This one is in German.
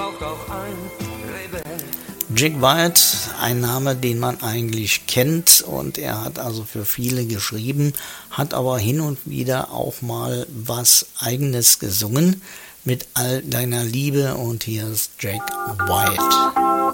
Jack White, ein Name, den man eigentlich kennt, und er hat also für viele geschrieben, hat aber hin und wieder auch mal was Eigenes gesungen mit All deiner Liebe, und hier ist Jack White.